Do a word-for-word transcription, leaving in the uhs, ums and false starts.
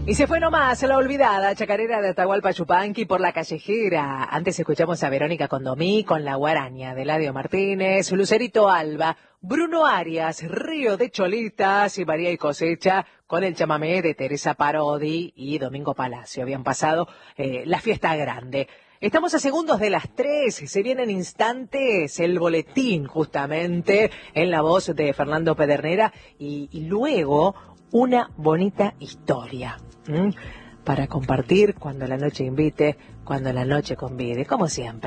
Y se fue nomás la olvidada chacarera de Atahualpa Yupanqui por la callejera. Antes escuchamos a Verónica Condomí con La Guaraña de Eladio Martínez, Lucerito Alba, Bruno Arias, Río de Cholitas y María y Cosecha con el chamamé de Teresa Parodi y Domingo Palacio. Habían pasado eh, la fiesta grande. Estamos a segundos de las tres, se viene en instantes el boletín justamente en la voz de Fernando Pedernera y, y luego una bonita historia. ¿Mm? Para compartir cuando la noche invite, cuando la noche convide, como siempre.